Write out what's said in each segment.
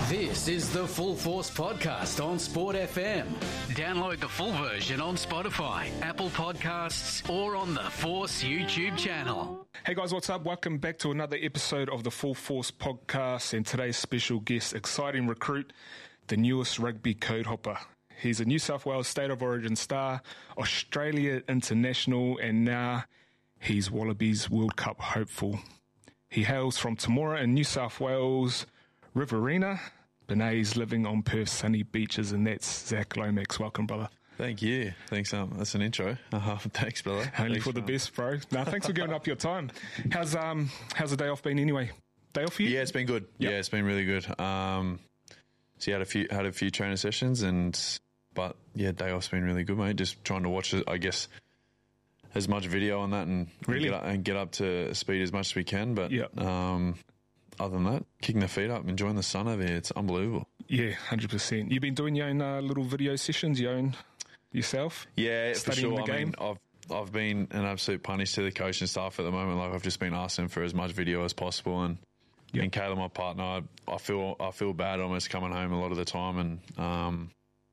This is the Full Force Podcast on Sport FM. Download the full version on Spotify, Apple Podcasts, or on the Force YouTube channel. Hey guys, what's up? Welcome back to another episode of the Full Force Podcast, and today's special guest, exciting recruit, the newest rugby code hopper. He's a New South Wales State of Origin star, Australia international, and now he's Wallabies World Cup hopeful. He hails from Temora in New South Wales, Riverina. Benay's living on Perth's sunny beaches, and that's Zach Lomax. Welcome, brother. Thank you. Thanks. That's an intro. Thanks, brother. Only thanks, for the best, bro. No, thanks for giving up your time. How's the day off been anyway? Day off for you? Yeah, it's been good. Yep. Yeah, it's been really good. So you had a few trainer sessions, but day off's been really good, mate. Just trying to watch, I guess, as much video on that and really? get up to speed as much as we can. But yeah. Other than that, kicking the feet up, enjoying the sun over here. It's unbelievable. Yeah, 100%. You've been doing your own little video sessions, yourself? Yeah, studying for sure. The game? I mean, I've been an absolute punish to the coach and staff at the moment. Like, I've just been asking for as much video as possible, and Kayla, my partner, I feel bad almost coming home a lot of the time, and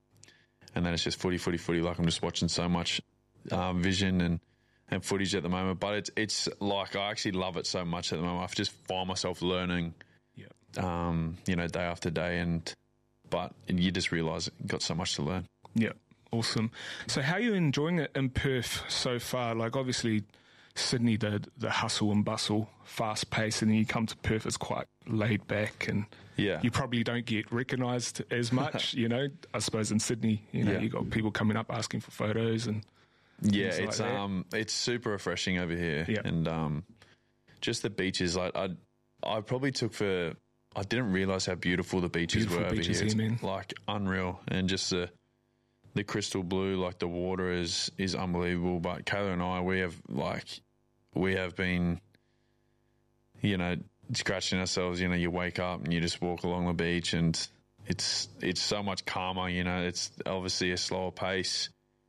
then it's just footy. Like, I'm just watching so much vision and footage at the moment, but it's like I actually love it so much at the moment. I just find myself learning, day after day, but you just realise you've got so much to learn. Yeah, awesome. So how are you enjoying it in Perth so far? Like, obviously Sydney, the hustle and bustle, fast pace, and then you come to Perth, it's quite laid back, and you probably don't get recognised as much. I suppose in Sydney, you got people coming up asking for photos and. Yeah, it's super refreshing over here, and just the beaches. Like I probably I didn't realise how beautiful the beaches were over here. It's like unreal, and just the crystal blue, like the water is unbelievable. But Kayla and I, we have been, scratching ourselves. You wake up and you just walk along the beach, and it's so much calmer. It's obviously a slower pace.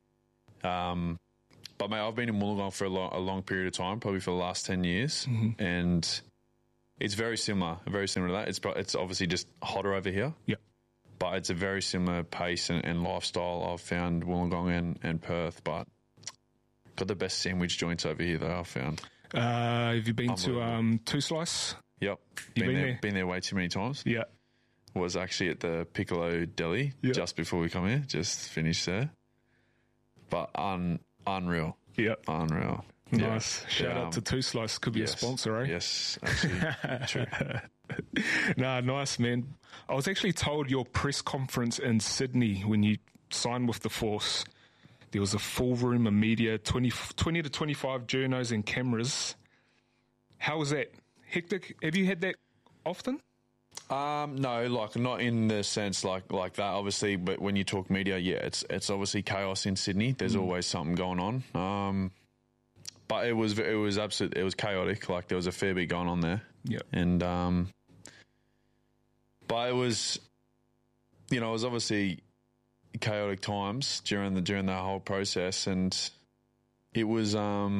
But mate, I've been in Wollongong for a long period of time, probably for the last 10 years, and it's very similar to that. It's obviously just hotter over here, but it's a very similar pace and lifestyle. I've found Wollongong and Perth, but got the best sandwich joints over here though, I've found. Have you been to Two Slice? Yep, been there way too many times. Yeah, was actually at the Piccolo Deli just before we come here. Just finished there. But unreal. Yeah. Unreal. Nice. Shout out to Two Slice. Could be a sponsor, eh? Yes, actually. True. Nah, nice, man. I was actually told your press conference in Sydney when you signed with the Force, there was a full room of media, 20 to 25 journos and cameras. How was that? Hectic? Have you had that often? No, like not in the sense like that, obviously. But when you talk media, it's obviously chaos in Sydney. There's always something going on. But it was chaotic. Like, there was a fair bit going on there. Yeah. And but it was, it was obviously chaotic times during the whole process, and it was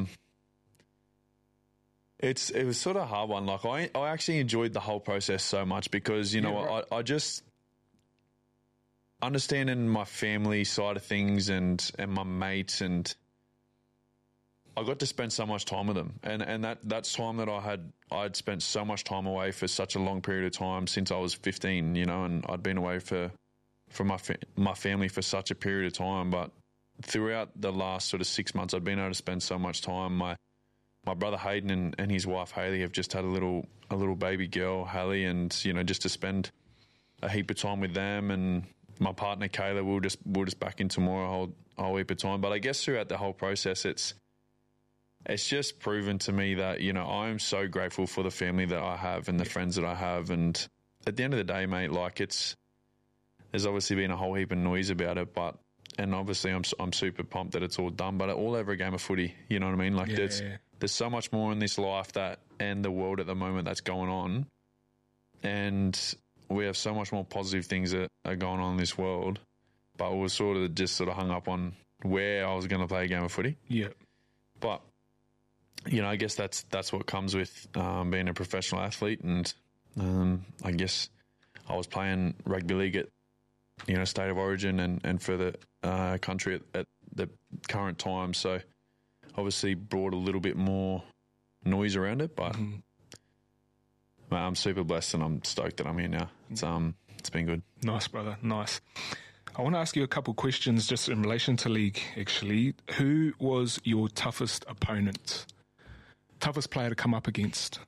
It was sort of a hard one. Like, I actually enjoyed the whole process so much because, I just understanding my family side of things and my mates, and I got to spend so much time with them. And that's time that I'd spent so much time away for such a long period of time since I was 15, and I'd been away from my family for such a period of time. But throughout the last sort of 6 months, I'd been able to spend so much time. My brother Hayden and his wife Hayley have just had a little baby girl, Hallie, and just to spend a heap of time with them, and my partner Kayla, we'll just back in tomorrow a whole heap of time. But I guess throughout the whole process, it's just proven to me that I'm so grateful for the family that I have and the friends that I have. And at the end of the day, mate, like, there's obviously been a whole heap of noise about it, and obviously I'm super pumped that it's all done. But all over a game of footy, you know what I mean? Like, there's so much more in this life and the world at the moment that's going on, and we have so much more positive things that are going on in this world. But we were sort of hung up on where I was going to play a game of footy. Yeah. But I guess that's what comes with being a professional athlete, and I guess I was playing rugby league at, State of Origin and for the country at the current time. So obviously brought a little bit more noise around it, but mate, I'm super blessed and I'm stoked that I'm here now. It's been good. Nice, brother. Nice. I want to ask you a couple questions just in relation to league, actually. Who was your toughest opponent? Toughest player to come up against?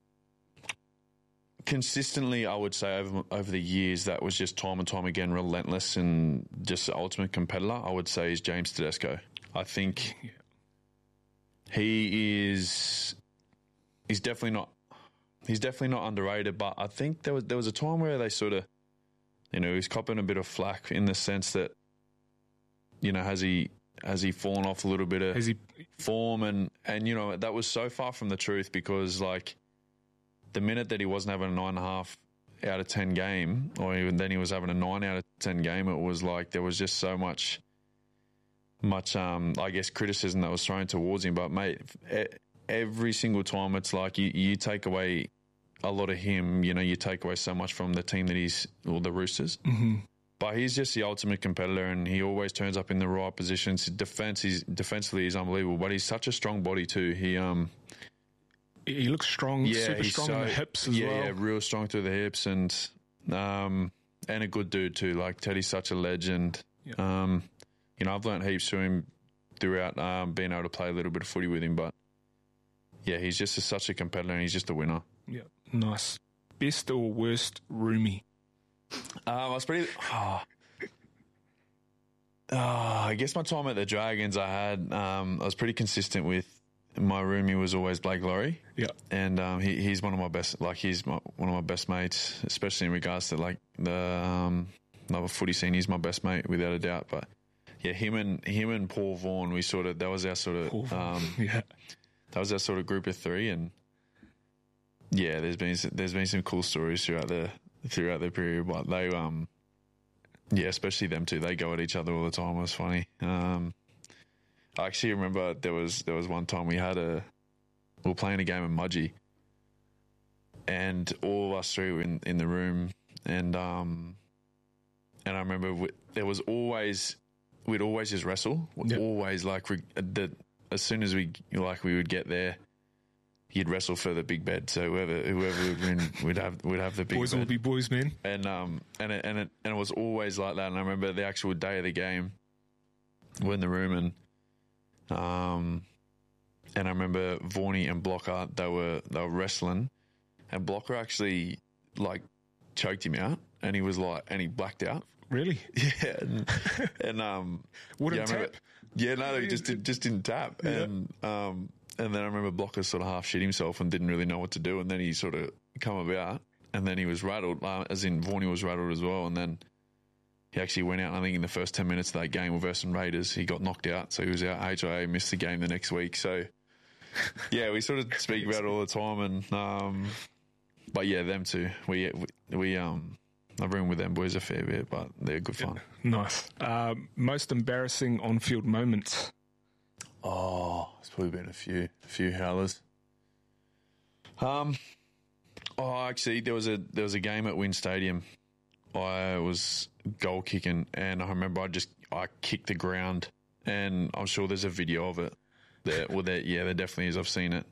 Consistently, I would say over the years, that was just time and time again relentless and just the ultimate competitor. I would say is James Tedesco. I think he's definitely not underrated, but I think there was a time where they sort of, he's copping a bit of flack in the sense that, has he fallen off a little bit of form and that was so far from the truth because like the minute that he wasn't having a 9.5 out of 10 game, or even then he was having a 9 out of 10 game, it was like there was just so much I guess criticism that was thrown towards him. But mate, every single time it's like you take away a lot of him, you take away so much from the team or the Roosters. Mm-hmm. But he's just the ultimate competitor and he always turns up in the right positions. Defensively he's unbelievable, but he's such a strong body too. He looks strong, super strong in the hips as well. Yeah, real strong through the hips and a good dude too. Like Teddy's such a legend. Yep. I've learnt heaps from him throughout being able to play a little bit of footy with him. But yeah, he's just such a competitor and he's just a winner. Yeah, nice. Best or worst roomie? I was pretty. I guess my time at the Dragons, I was pretty consistent with. My roomie was always Blake Laurie. Yeah. And he's one of my best, one of my best mates, especially in regards to like the another footy scene. He's my best mate without a doubt. But yeah, him and Paul Vaughan, that was our sort of that was our sort of group of three. And yeah, there's been some cool stories throughout the period. But they especially them two, they go at each other all the time. It was funny. I actually remember there was one time we were playing a game of Mudgee, and all of us three were in the room, and I remember we'd always just wrestle, always like as soon as we would get there, you'd wrestle for the big bed. So whoever would win, we'd have the big boys bed. Will be boys, man. And it was always like that. And I remember the actual day of the game, we're in the room and I remember Vaughnie and Blocker, they were wrestling, and Blocker actually like choked him out, and he blacked out. Really? Yeah. And wouldn't tap? Yeah, no, he just didn't tap. Yeah. And then I remember Blocker sort of half shit himself and didn't really know what to do, and then he sort of come about, and then he was rattled, as in Vaughnie was rattled as well, and then he actually went out, and I think in the first 10 minutes of that game versus Raiders, he got knocked out. So he was out HIA, missed the game the next week. So, yeah, we sort of speak about it all the time. And but, yeah, them two. I've been with them boys a fair bit, but they're good fun. Yeah, nice. Most embarrassing on-field moments? Oh, it's probably been a few howlers. Actually, there was a game at Wynn Stadium. I was goal kicking, and I remember I kicked the ground, and I'm sure there's a video of it. There definitely is. I've seen it.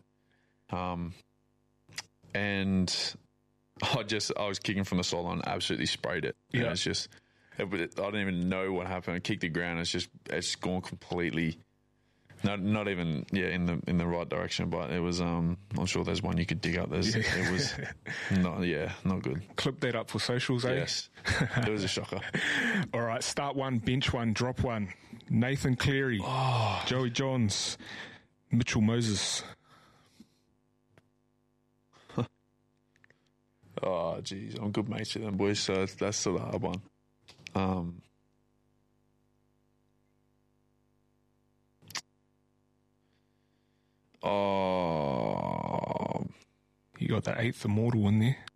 And I was kicking from the sideline, absolutely sprayed it. Yeah. And it's just, I don't even know what happened. I kicked the ground. It's gone completely. Not even in the right direction, but it was I'm sure there's one you could dig up. It was not good. Clip that up for socials, eh? Yes, it was a shocker. All right, start one, bench one, drop one. Nathan Cleary, Joey Johns, Mitchell Moses. Oh, geez, I'm good mates with them boys, so that's sort of a hard one. You got that 8th immortal in there.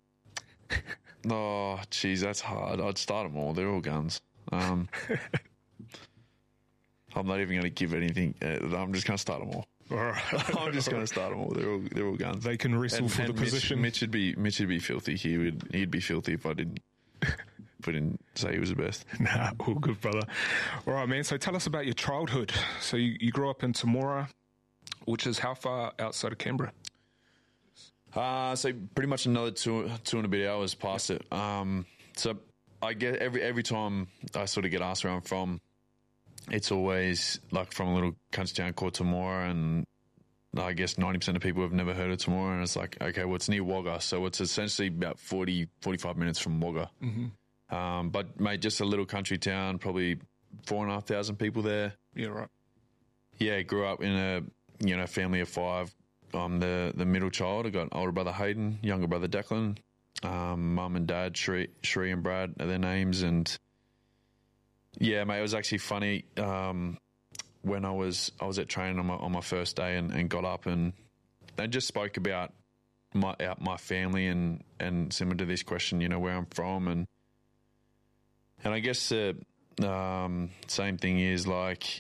Oh, geez, that's hard. I'd start them all. They're all guns. I'm not even going to give anything. I'm just going to start them all. All right. I'm just going to start them all. They're all guns. They can wrestle for the position. Mitch would be filthy. He'd be filthy if I didn't say he was the best. Nah, all good, brother. All right, man. So tell us about your childhood. So you grew up in Temora, which is how far outside of Canberra? So pretty much another two and a bit hours past it. So I get every time I sort of get asked where I'm from, it's always like from a little country town called Temora, and I guess 90% of people have never heard of Temora, and it's like, okay, well, it's near Wagga, so it's essentially about 45 minutes from Wagga. Mm-hmm. But, mate, just a little country town, probably 4,500 people there. Yeah, right. Yeah, grew up in a family of five. I'm the middle child. I got older brother Hayden, younger brother Declan, mum and dad, Shree and Brad are their names. And yeah, mate, it was actually funny when I was at training on my first day and got up and they just spoke about my family and similar to this question, where I'm from and I guess the same thing is like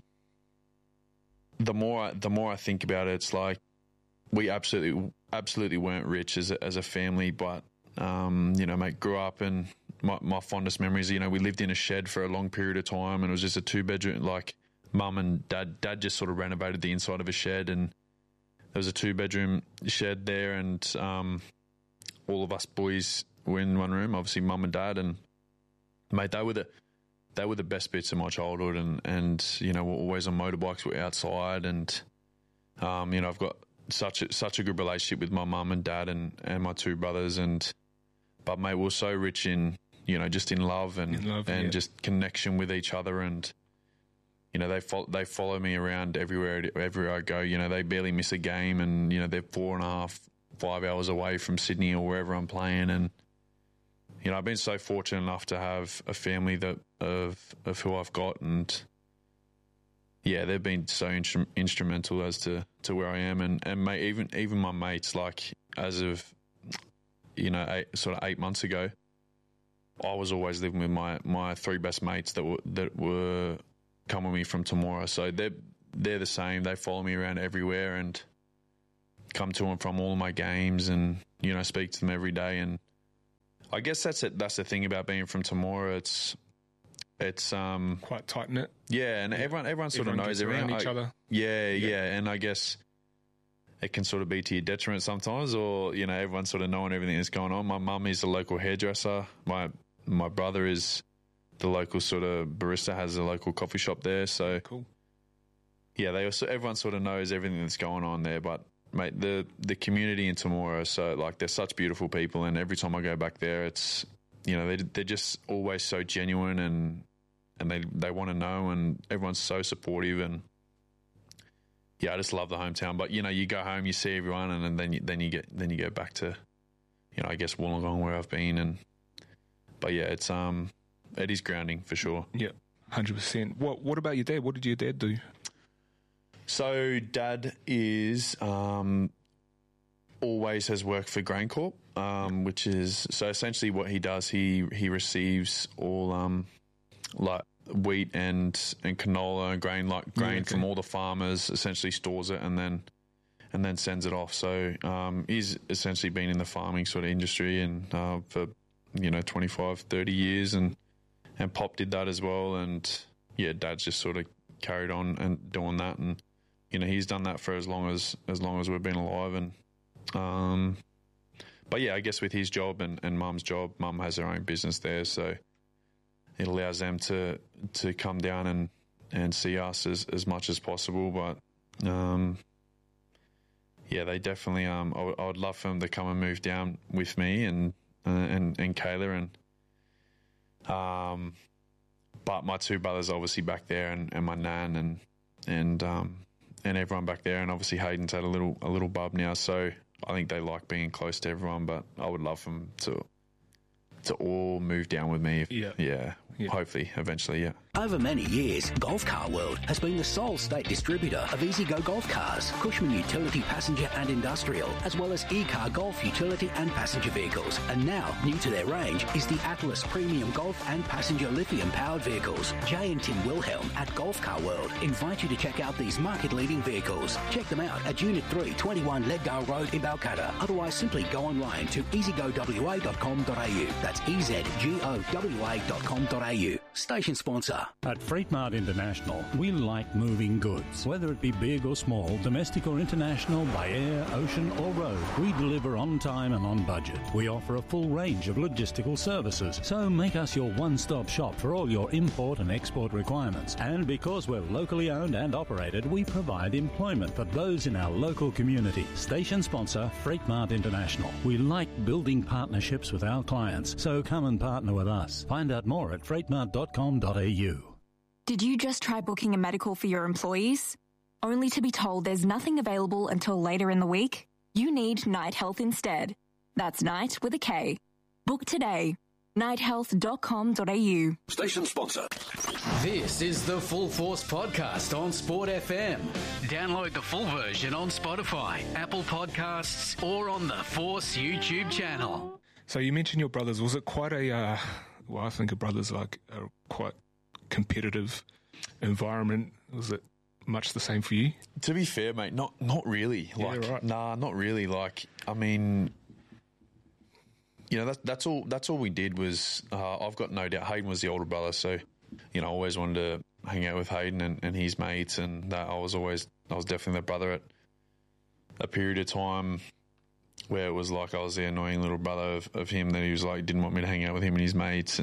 the more I think about it, it's like we absolutely weren't rich as a family, but mate, grew up and my fondest memories, we lived in a shed for a long period of time and it was just a 2-bedroom, like mum and dad just sort of renovated the inside of a shed and there was a 2-bedroom shed there and all of us boys were in one room, obviously mum and dad, and mate, they were the best bits of my childhood and we're always on motorbikes, we're outside and I've got such a good relationship with my mum and dad and my two brothers but mate, we're so rich in just in love and just connection with each other and they follow me around everywhere I go. They barely miss a game and they're 4.5, 5 hours away from Sydney or wherever I'm playing and I've been so fortunate enough to have a family of who I've got and yeah, they've been so instrumental as to where I am and mate, even my mates, like as of 8 months ago, I was always living with my three best mates that were coming with me from Temora. So they're the same. They follow me around everywhere and come to and from all of my games and speak to them every day. And I guess that's it. That's the thing about being from Temora. It's quite tight knit. Yeah, and everyone sort of knows everything. Each other. Yeah, and I guess it can sort of be to your detriment sometimes, or everyone sort of knowing everything that's going on. My mum is a local hairdresser. My brother is the local sort of barista, has a local coffee shop there. So cool. Yeah, everyone sort of knows everything that's going on there. But mate, the community in Temora, so like they're such beautiful people, and every time I go back there, it's they're just always so genuine and they want to know, and everyone's so supportive and. Yeah, I just love the hometown. But you go home, you see everyone, and then you go back to, I guess Wollongong where I've been, but yeah, it is grounding for sure. Yeah, 100%. What about your dad? What did your dad do? So dad is always has worked for GrainCorp, which is so essentially what he does. He receives all like wheat and canola and grain from all the farmers, essentially stores it and then sends it off. So he's essentially been in the farming sort of industry and for 25, 30 years and Pop did that as well. And yeah, Dad's just sort of carried on and doing that, and he's done that for as long as we've been alive. And but yeah, I guess with his job and Mum's job, Mum has her own business there, so it allows them to come down and see us as much as possible. But yeah, they definitely. I would love for them to come and move down with me and Kayla but my two brothers obviously back there and my nan and everyone back there, and obviously Hayden's had a little bub now, so I think they like being close to everyone. But I would love them to to all move down with me. Yeah. Hopefully, eventually, yeah. Over many years, Golf Car World has been the sole state distributor of EasyGo Golf Cars, Cushman Utility Passenger and Industrial, as well as E-Car Golf Utility and Passenger Vehicles. And now, new to their range is the Atlas Premium Golf and Passenger Lithium-powered vehicles. Jay and Tim Wilhelm at Golf Car World invite you to check out these market-leading vehicles. Check them out at Unit 3, 21 Leadgale Road in Balcatta. Otherwise, simply go online to easygowa.com.au. That's easygowa.com.au. Station sponsor. At Freight Mart International, we like moving goods. Whether it be big or small, domestic or international, by air, ocean or road, we deliver on time and on budget. We offer a full range of logistical services, so make us your one-stop shop for all your import and export requirements. And because we're locally owned and operated, we provide employment for those in our local community. Station sponsor, Freight Mart International. We like building partnerships with our clients, so come and partner with us. Find out more at freightmart.com.au. Did you just try booking a medical for your employees, only to be told there's nothing available until later in the week? You need Night Health instead. That's Night with a K. Book today. nighthealth.com.au. Station sponsor. This is the Full Force Podcast on Sport FM. Download the full version on Spotify, Apple Podcasts, or on the Force YouTube channel. So you mentioned your brothers. Was it quite a, I think of brothers like a quite competitive environment? Was it much the same for you? To be fair, mate, not really. Nah, not really. Like, I mean, you know, that's all we did was, I've got no doubt Hayden was the older brother, so, you know, I always wanted to hang out with Hayden and his mates, and that I was definitely the brother at a period of time where it was like I was the annoying little brother of him, that he was like, didn't want me to hang out with him and his mates.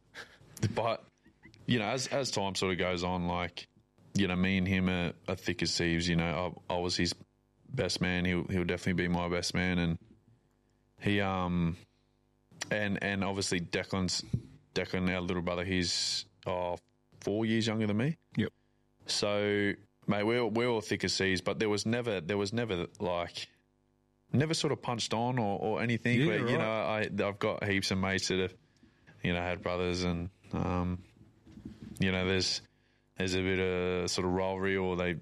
But, you know, as time sort of goes on, like, you know, me and him are thick as thieves. You know, I was his best man. He'll definitely be my best man. And he, and obviously Declan, our little brother, he's 4 years younger than me. Yep. So, mate, we're all thick as thieves, but there was never like, never sort of punched on or anything. Yeah, but, right. you know, I've got heaps of mates that have, you know, had brothers, and, you know, there's a bit of sort of rivalry, or they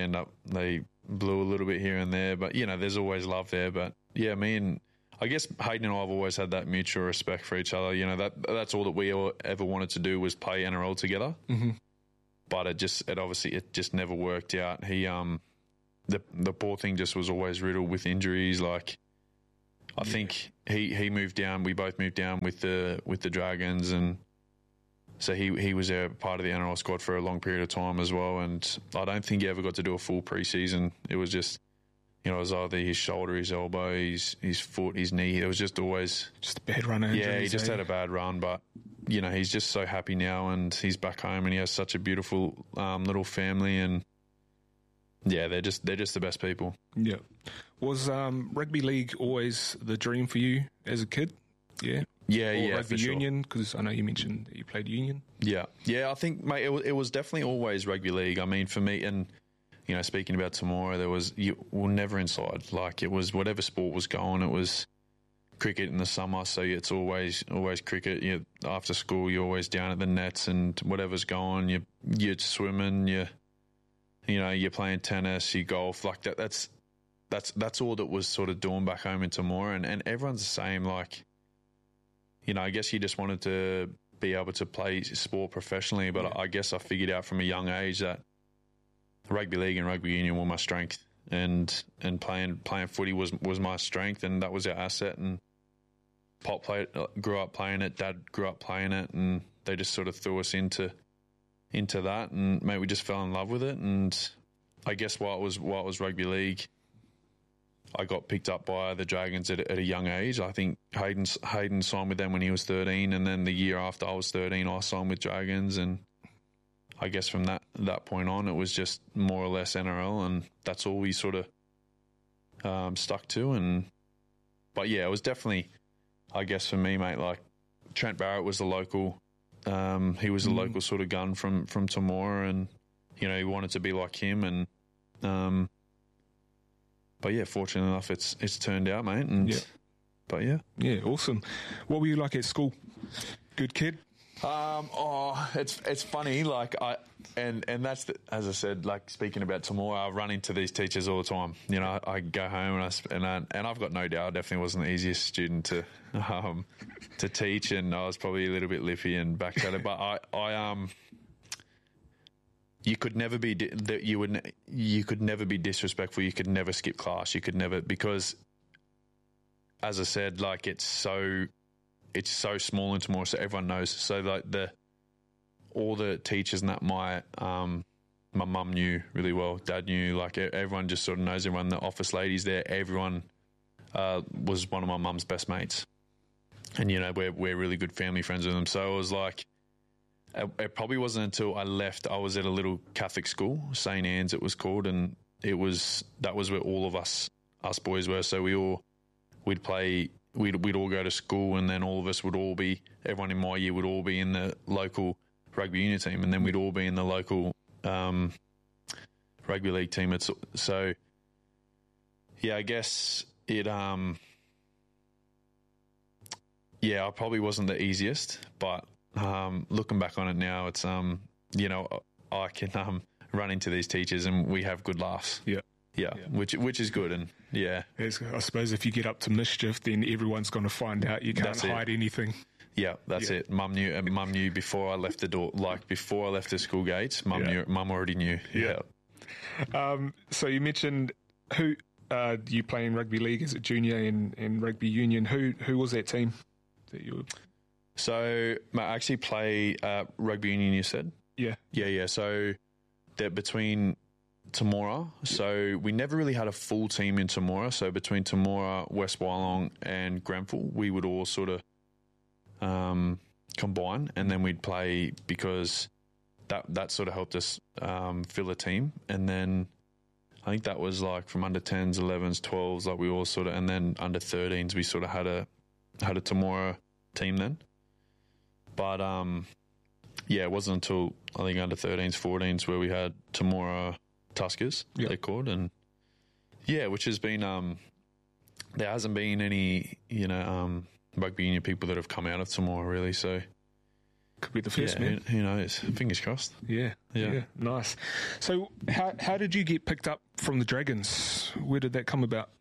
blew a little bit here and there, but, you know, there's always love there. But yeah, I guess Hayden and I have always had that mutual respect for each other. You know, that's all that we ever wanted to do was play NRL together. Mm-hmm. But it obviously never worked out. He, the poor thing just was always riddled with injuries. Like, I think he moved down. We both moved down with the Dragons, and so he was a part of the NRL squad for a long period of time as well. And I don't think he ever got to do a full preseason. It was just, you know, it was either his shoulder, his elbow, his foot, his knee. It was just always just a bad run. Yeah, he just had a bad run, but, you know, he's just so happy now, and he's back home, and he has such a beautiful little family, and yeah, they're just the best people. Yeah. Was rugby league always the dream for you as a kid? Yeah. Yeah, or rugby for union, because I know you mentioned that you played union. Yeah, I think, mate, it was definitely always rugby league. I mean, for me, and, you know, speaking about tomorrow, you were never inside. Like, it was whatever sport was going. It was cricket in the summer, so it's always cricket. After school, you're always down at the nets, and whatever's going, you're swimming, you're playing tennis, you golf, like that. That's all that was sort of doing back home in Temora, and everyone's the same. Like, you know, I guess you just wanted to be able to play sport professionally, but yeah. I guess I figured out from a young age that rugby league and rugby union were my strength, and playing footy was my strength, and that was our asset. And Pop grew up playing it, Dad grew up playing it, and they just sort of threw us into that, and mate, we just fell in love with it. And I guess while it was rugby league, I got picked up by the Dragons at a young age. I think Hayden signed with them when he was 13, and then the year after I was 13, I signed with Dragons. And I guess from that point on, it was just more or less NRL, and that's all we sort of stuck to. But yeah, it was definitely, I guess for me, mate, like Trent Barrett was the local. He was a local sort of gun from Temora, and, you know, he wanted to be like him, and but yeah, fortunately enough, it's turned out, mate. And yeah. But yeah, awesome. What were you like at school? Good kid? It's funny, like and that's as I said, like speaking about tomorrow, I run into these teachers all the time. You know, I go home and I've got no doubt I definitely wasn't the easiest student to teach, and I was probably a little bit lippy and backchatted, but I you could never be you could never be disrespectful. You could never skip class. You could never, because as I said, like it's so small in tomorrow, so everyone knows. So like all the teachers and that my mum knew really well, dad knew, like everyone just sort of knows everyone. The office ladies there, everyone was one of my mum's best mates, and you know we're really good family friends with them. So it was like it probably wasn't until I left. I was at a little Catholic school, St. Anne's it was called, and that was where all of us boys were. So we'd play. We'd all go to school, and then all of us everyone in my year would all be in the local rugby union team, and then we'd all be in the local rugby league team. So, yeah, I guess it, I probably wasn't the easiest, but looking back on it now, it's, you know, I can run into these teachers and we have good laughs. Yeah, which is good, and yeah. I suppose if you get up to mischief, then everyone's going to find out. You can't hide anything. Yeah, that's it. Mum knew before I left the door, like before I left the school gates. Mum already knew. Yeah. So you mentioned who you play in rugby league? Is it junior and rugby union? Who was that team that you were? So I actually play rugby union. You said. Yeah. So they're between Temora. So we never really had a full team in Temora. So between Temora, West Wyalong and Grenfell, we would all sort of combine, and then we'd play, because that sort of helped us fill a team. And then I think that was like from under 10s, 11s, 12s, like we all sort of, and then under 13s we sort of had a Temora team then. But it wasn't until I think under 13s, 14s where we had Temora Tuskers, they're called, and which has been there hasn't been any rugby union people that have come out of Temora really, so could be the first, man. Who knows? Fingers crossed. Yeah, nice. So how did you get picked up from the Dragons? Where did that come about?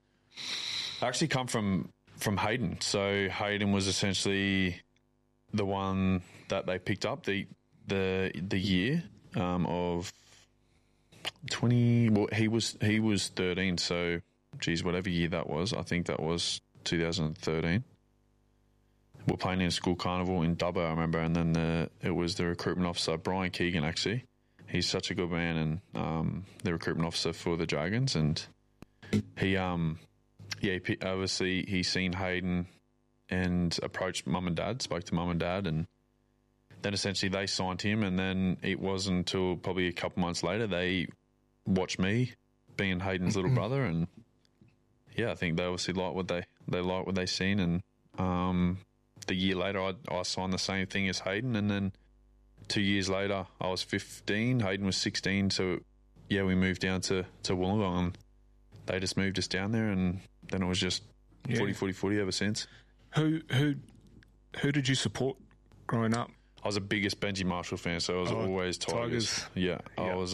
I actually come from Hayden. So Hayden was essentially the one that they picked up the year of 20. Well, he was 13. So, geez, whatever year that was, I think that was 2013. We're playing in a school carnival in Dubbo, I remember, and then it was the recruitment officer, Brian Keegan, actually. He's such a good man, and the recruitment officer for the Dragons, and he obviously he's seen Hayden and approached mum and dad, spoke to mum and dad, and then essentially they signed him, and then it wasn't until probably a couple months later they watched me being Hayden's little brother, and I think they obviously liked what they seen, and the year later I signed the same thing as Hayden, and then 2 years later I was 15, Hayden was 16, so we moved down to Wollongong, and they just moved us down there, and then it was just footy ever since. Who did you support growing up? I was the biggest Benji Marshall fan, so I was always Tigers. Yeah, I was.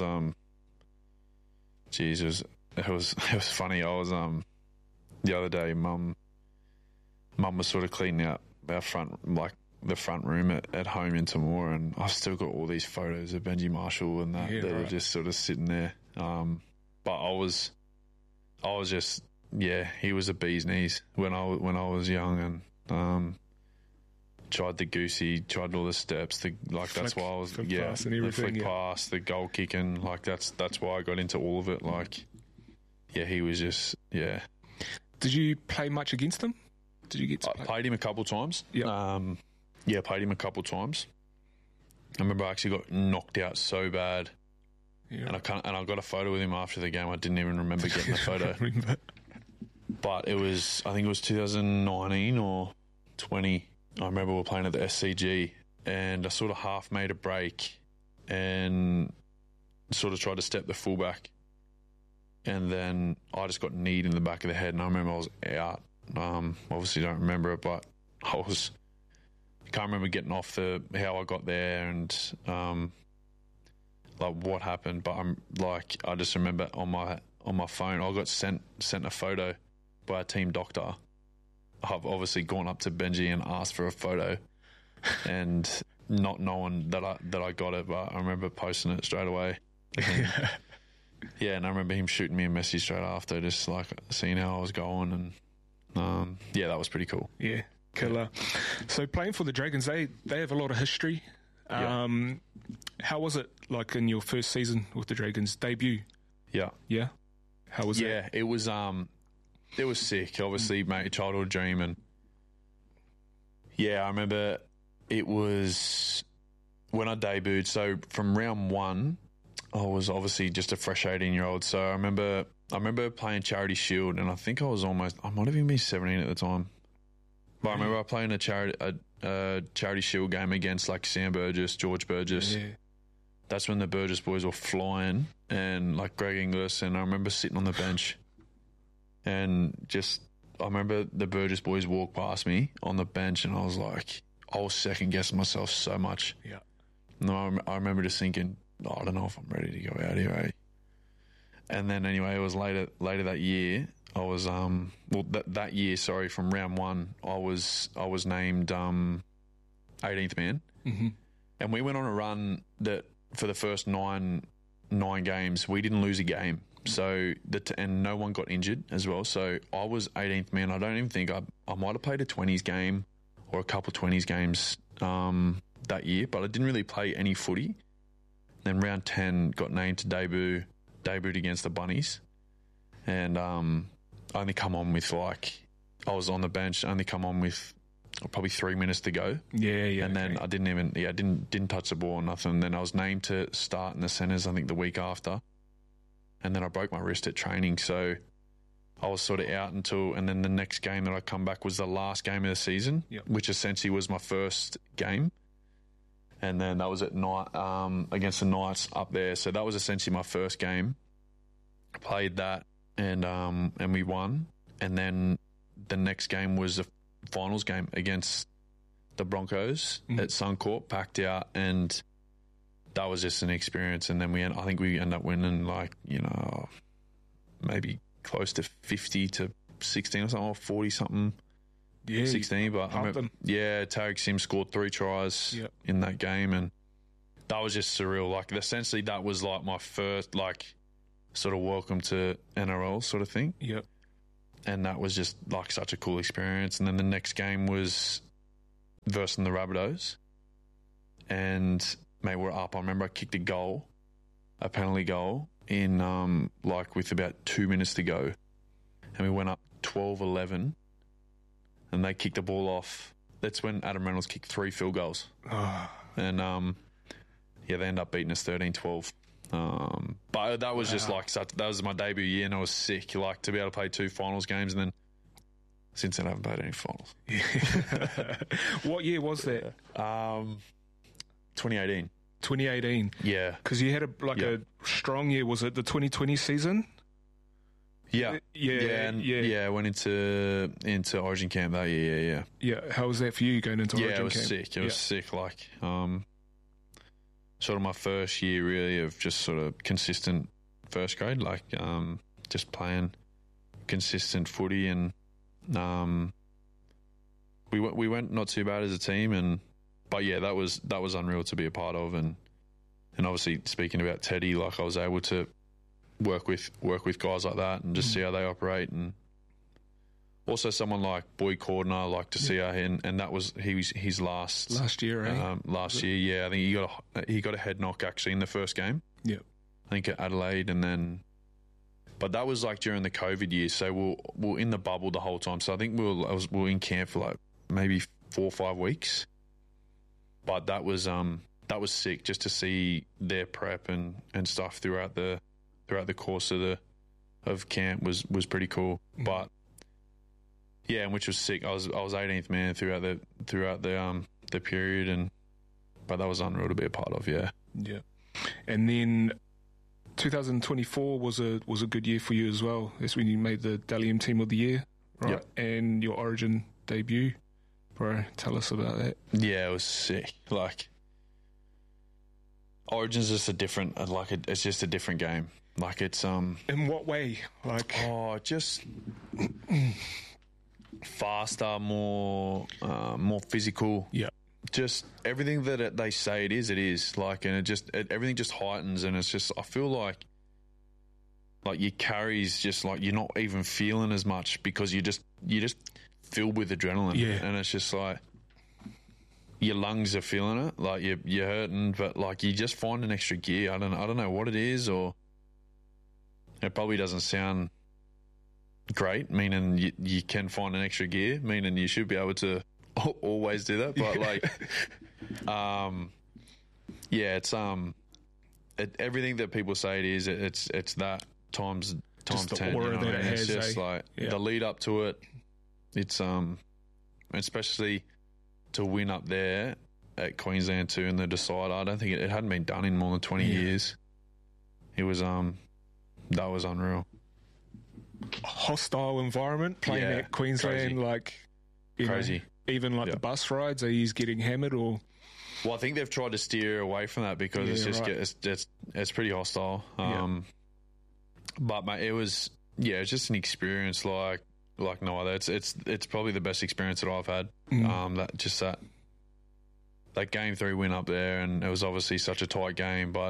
It was funny. I was the other day. Mum was sort of cleaning out our the front room at home in Temora, and I've still got all these photos of Benji Marshall and that were just sort of sitting there. But I was just he was a bee's knees when I was young, and tried the goosey, tried all the steps, that's why I was the flick pass, the goal kicking, that's why I got into all of it. He was just Did you play much against him? Did you get to play? I played him a couple of times. Played him a couple of times. I remember I actually got knocked out so bad, and I got a photo with him after the game. I didn't even remember getting the photo. But I think it was 2019 or 20. I remember we were playing at the SCG, and I sort of half made a break and sort of tried to step the fullback, and then I just got kneed in the back of the head, and I remember I was out. Obviously don't remember it, but I can't remember getting off how I got there and like what happened, but I just remember on my phone I got sent a photo by a team doctor. I've obviously gone up to Benji and asked for a photo, and not knowing that I got it, but I remember posting it straight away. Yeah, and I remember him shooting me a message straight after, just like seeing how I was going, and yeah, that was pretty cool. Yeah, killer. So playing for the Dragons, they have a lot of history. How was it like in your first season with the Dragons debut? Yeah. How was it? Yeah, it was sick. Obviously, mate, childhood dream, and yeah, I remember it was when I debuted. So from round one, I was obviously just a fresh 18-year-old. So I remember playing Charity Shield, and I think I might have even been 17 at the time. But I remember I playing a Charity Shield game against like Sam Burgess, George Burgess. Yeah. That's when the Burgess boys were flying, and like Greg Inglis, and I remember sitting on the bench, and I remember the Burgess boys walked past me on the bench, and I was second guessing myself so much. Yeah. No, I remember just thinking, I don't know if I'm ready to go out here, eh? And then anyway, it was later that year. I was that year, sorry, from round one, I was named 18th man, and we went on a run that for the first nine games we didn't lose a game. So and no one got injured as well. So I was 18th man. I don't even think I might have played a 20s game or a couple 20s games that year, but I didn't really play any footy. Then round 10 got named to debuted against the Bunnies, and I only come on with I was on the bench, only come on with probably 3 minutes to go. Yeah. And then I didn't touch the ball or nothing. Then I was named to start in the centres, I think the week after. And then I broke my wrist at training, so I was sort of out and then the next game that I come back was the last game of the season, which essentially was my first game. And then that was at night against the Knights up there. So that was essentially my first game. I played that and we won. And then the next game was the finals game against the Broncos at Suncorp, packed out, and that was just an experience. And then I think we ended up winning maybe close to 50 to 16 or something, or 40 something. Yeah, 16, but I remember, Tariq Sims scored 3 tries in that game, and that was just surreal. Like, essentially, that was like my first, sort of welcome to NRL sort of thing. Yep. And that was just like such a cool experience. And then the next game was versus the Rabbitohs, and mate, we're up. I remember I kicked a penalty goal in with about 2 minutes to go, and we went up 12-11. And they kicked the ball off. That's when Adam Reynolds kicked 3 field goals. And, they ended up beating us 13-12. But that was just that was my debut year, and I was sick. Like, to be able to play 2 finals games, and then since then I haven't played any finals. What year was that? 2018. 2018? Yeah. Because you had a strong year. Was it the 2020 season? Yeah. I went into Origin camp that year. Yeah. How was that for you going into Origin camp? Yeah, it was sick. It was sick. Sort of my first year really of just sort of consistent first grade, just playing consistent footy, and we went not too bad as a team, but that was unreal to be a part of, and obviously speaking about Teddy, I was able to work with guys like that and just see how they operate, and also someone like Boyd Cordner, I like to see how and that was his last year, eh? Last year, yeah. I think he got a head knock actually in the first game. Yeah, I think at Adelaide, and then, but that was during the COVID year, so we're in the bubble the whole time. So I think we were in camp for maybe 4 or 5 weeks, but that was sick just to see their prep and stuff throughout the course of camp was pretty cool. But yeah, and which was sick. I was 18th man throughout the period, but that was unreal to be a part of. Yeah. And then 2024 was a good year for you as well. That's when you made the Dalian Team of the Year, right? Yep. And your Origin debut. bro. Tell us about that. Yeah, it was sick. Like, Origin's just a different, it's just a different game. Like, it's In what way? Like, just faster, more physical. yeah, Just everything that they say it is. Like, and everything just heightens, and it's just, I feel like your carries just like you're not even feeling as much because you just filled with adrenaline. Yeah. And it's just like your lungs are feeling it, like you're hurting, but like you just find an extra gear. I don't know what it is, or it probably doesn't sound great, meaning you can find an extra gear, meaning you should be able to always do that. But like, yeah, it's everything that people say it is. It's that times Just the 10. aura You know that what I it mean? has, It's just like Yeah. the lead up to it. It's especially to win up there at Queensland too in the decider. I don't think it hadn't been done in more than 20 years. It was that was unreal. hostile environment playing Yeah, at Queensland, crazy. like you know, Crazy. even like Yeah. the bus rides, are you getting hammered or? Well, I think they've tried to steer away from that because it's Yeah, just right. it's pretty hostile. Yeah. But mate, it's just an experience like no other. It's probably the best experience that I've had. That game 3 win up there, and it was obviously such a tight game, but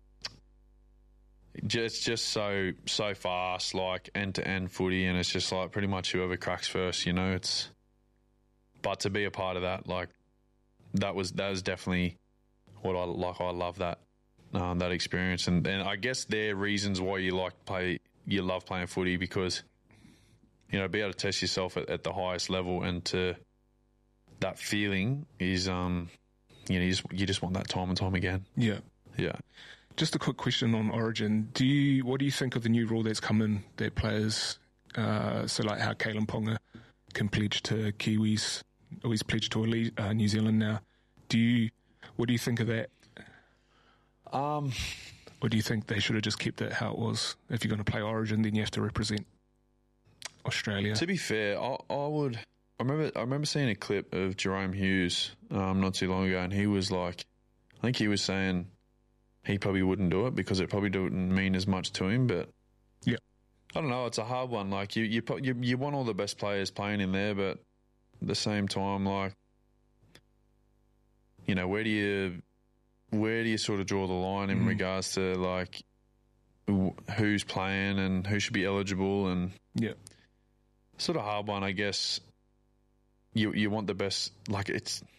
it's just so fast, like end to end footy, and it's just like pretty much whoever cracks first, you know. But to be a part of that, like that was definitely what I like. I love that experience, and I guess there are reasons why you love playing footy, because be able to test yourself at the highest level, and to that feeling is you just want that time and time again. Yeah. Yeah. Just a quick question on Origin. What do you think of the new rule that's come in that players, so like how Kalen Ponga can pledge to Kiwis, or he's pledged to New Zealand now. What do you think of that? Or do you think they should have just kept it how it was? If you're going to play Origin, then you have to represent Australia. To be fair, I remember seeing a clip of Jerome Hughes not too long ago, and he was like, I think he was saying he probably wouldn't do it because it probably wouldn't mean as much to him. But yeah, I don't know. It's a hard one. Like you want all the best players playing in there, but at the same time, like, where do you sort of draw the line in regards to like who's playing and who should be eligible, and yeah, sort of hard one, I guess. You want the best, like